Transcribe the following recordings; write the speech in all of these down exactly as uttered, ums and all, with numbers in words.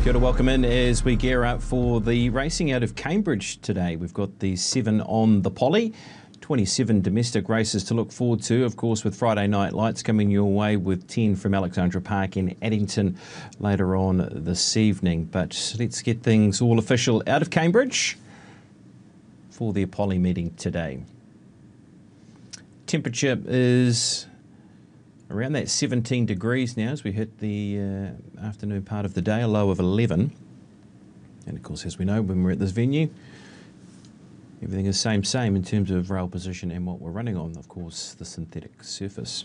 Good to welcome in as we gear up for the racing out of Cambridge today. We've got the seven on the Poly, twenty-seven domestic races to look forward to, of course, with Friday Night Lights coming your way with ten from Alexandra Park in Addington later on this evening. But let's get things all official out of Cambridge for the Poly meeting today. Temperature is around that seventeen degrees now as we hit the uh, afternoon part of the day, a low of eleven. And of course, as we know, when we're at this venue, everything is same, same in terms of rail position and what we're running on, of course, the synthetic surface.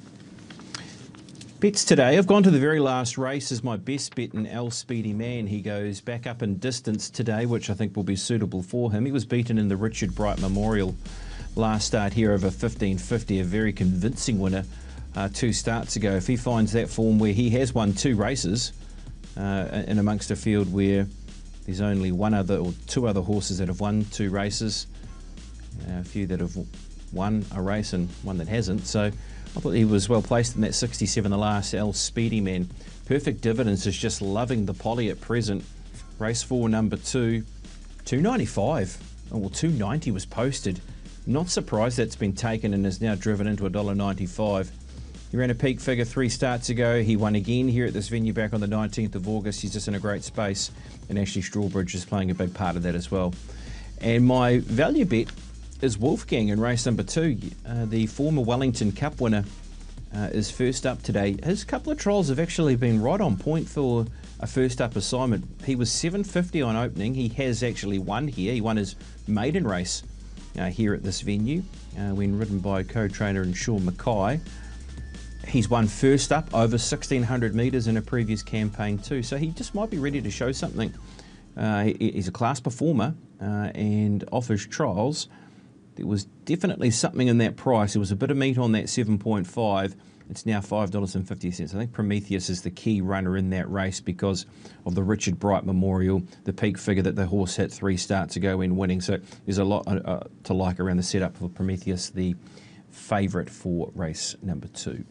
Bets today. I've gone to the very last race as my best bet in L Speedy Man. He goes back up in distance today, which I think will be suitable for him. He was beaten in the Richard Bright Memorial last start here over fifteen fifty, a very convincing winner. Uh, two starts ago. If he finds that form where he has won two races uh, in amongst a field where there's only one other or two other horses that have won two races, uh, a few that have won a race and one that hasn't. So I thought he was well placed in that sixty-seven, the last L Speedy Man. Perfect Dividends is just loving the Poly at present. Race four, number two, two ninety-five. Oh, well, two ninety was posted. Not surprised that's been taken and is now driven into one dollar ninety-five. He ran a peak figure three starts ago. He won again here at this venue back on the nineteenth of August. He's just in a great space. And Ashley Strawbridge is playing a big part of that as well. And my value bet is Wolfgang in race number two. Uh, the former Wellington Cup winner uh, is first up today. His couple of trials have actually been right on point for a first up assignment. He was seven fifty on opening. He has actually won here. He won his maiden race uh, here at this venue uh, when ridden by co-trainer and Sean Mackay. He's won first up over sixteen hundred metres in a previous campaign too, so he just might be ready to show something. Uh, he, he's a class performer uh, and off his trials, there was definitely something in that price. There was a bit of meat on that seven point five. It's now five dollars fifty. I think Prometheus is the key runner in that race because of the Richard Bright Memorial, the peak figure that the horse hit three starts ago when winning. So there's a lot uh, to like around the setup for Prometheus, the favourite for race number two.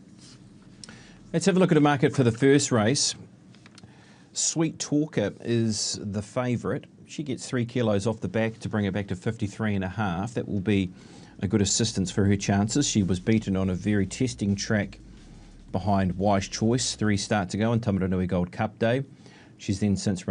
Let's have a look at a market for the first race. Sweet Talker is the favourite. She gets three kilos off the back to bring it back to fifty-three and a half. That will be a good assistance for her chances. She was beaten on a very testing track behind Wise Choice three starts ago on Tamaranui Gold Cup Day. She's then since run